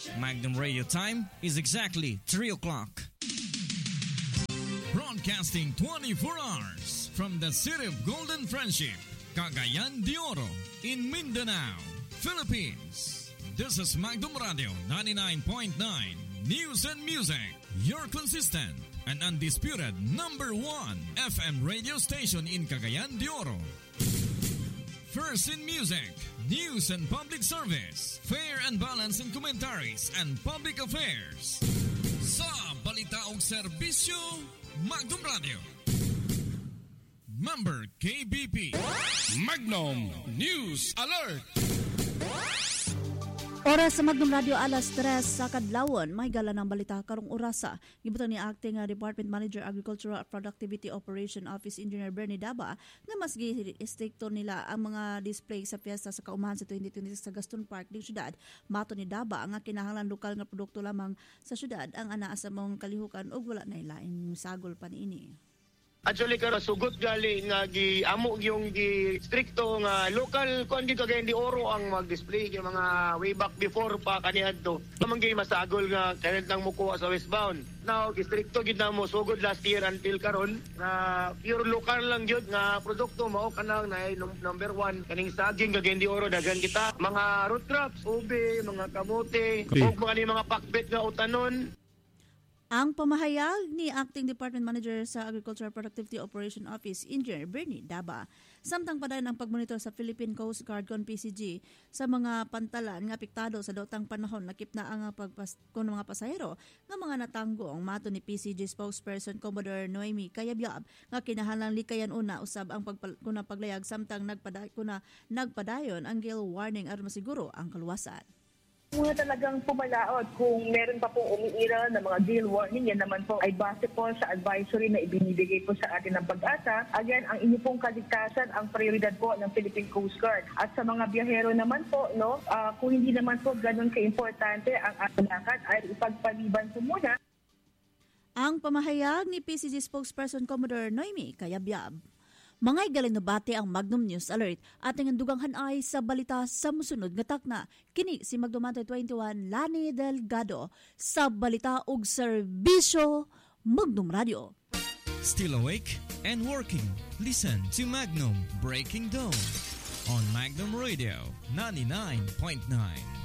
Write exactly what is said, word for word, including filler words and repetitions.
Magnum Radio time is exactly three o'clock. Broadcasting twenty-four hours from the city of Golden Friendship, Cagayan de Oro, in Mindanao, Philippines. This is Magnum Radio ninety-nine point nine News and Music, your consistent and undisputed number one F M radio station in Cagayan de Oro. First in music, news and public service, fair and balanced in commentaries and public affairs. Sa balita ug serbisyo, Magnum Radio. Member K B P. Magnum News Alert. Oras sa Magnum Radio alas tres sa kadlawon, may gala ng balita karong orasa. Gibutan ni Acting Department Manager Agricultural Productivity Operation Office Engineer Bernie Daba nga mas gi-stricto nila ang mga display sa piyesta sa kaumahan sa twenty twenty-six sa Gaston Park ng syudad. Mato ni Daba nga kinahanglan lokal nga produkto lamang sa syudad ang anaa sa mong kalihukan ug wala na ilaing sagol pa niini. Actually karon sugot gali nga gi amo yung gi stricto nga local kon gi Cagayan de Oro ang mag-display yung mga way back before pa kaniadto. Namang gi masagol nga kanang nang mukuha sa westbound. Now gi stricto gid na mo sugod last year until karon na pure local lang gyud nga produkto mao kanang na number one kaning saging Cagayan de Oro daghan kita mga root crops, ube, mga kamote, okay. ug mga ni mga pakbet nga utanon. Ang pamahayag ni Acting Department Manager sa Agricultural Productivity Operation Office, Engineer Bernie Daba. Samtang padayon ang pagmonitor sa Philippine Coast Guard kon P C G sa mga pantalan nga apektado sa daotang panahon nakip na ang pagpas kun mga pasahero nga mga natanggong mato ni P C G spokesperson Commodore Noemi Cayabyab nga kinahanglang likayan una usab ang pagpal- kuna paglayag samtang nagpaday kuna nagpadayon ang gale warning aron masiguro ang kaluwasan. Muna talagang pumalaot kung meron pa pong umiiral na mga gale warning, yan naman po ay base po sa advisory na ibinibigay po sa atin ng Pag-asa. Again, ang inyo pong kaligtasan ang prioridad po ng Philippine Coast Guard. At sa mga biyahero naman po, no, uh, kung hindi naman po ganun ka-importante ang ating lakad, ay ipagpaliban po muna. Ang pamahayag ni P C G spokesperson Commodore Noemi Cayabyab. Mga galing nabati ang Magnum News Alert at ang duganghan ay sa balita sa musunod nga takna. Kini si Magnum twenty-one Lani Delgado sa balita ug serbisyo Magnum Radio. Still awake and working? Listen to Magnum Breaking Dawn on Magnum Radio ninety-nine point nine.